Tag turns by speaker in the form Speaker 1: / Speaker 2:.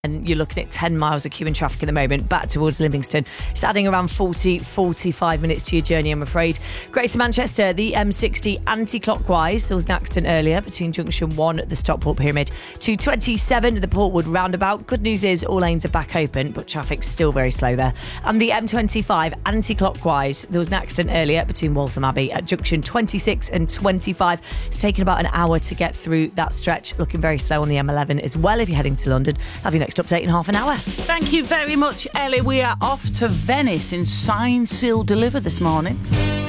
Speaker 1: And you're looking at 10 miles of queue in traffic at the moment, back towards Livingston. It's adding around 45 minutes to your journey, I'm afraid. Greater Manchester, the M60 anti-clockwise. There was an accident earlier between junction 1 at the Stockport Pyramid to 27 at the Portwood roundabout. Good news is all lanes are back open, but traffic's still very slow there. And the M25 anti-clockwise. There was an accident earlier between Waltham Abbey at junction 26 and 25. It's taken about an hour to get through that stretch. Looking very slow on the M11 as well if you're heading to London. Have your next update in half an hour.
Speaker 2: Thank you very much, Ellie. We are off to Venice in Sign, Seal, Deliver this morning.